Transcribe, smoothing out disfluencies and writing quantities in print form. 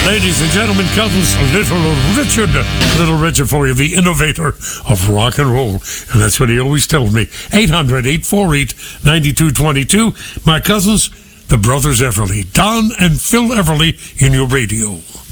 Ladies and gentlemen, cousins, Little Richard for you, the innovator of rock and roll. And that's what he always told me. 800-848-9222. My cousins, the brothers Everly, Don and Phil Everly in your radio.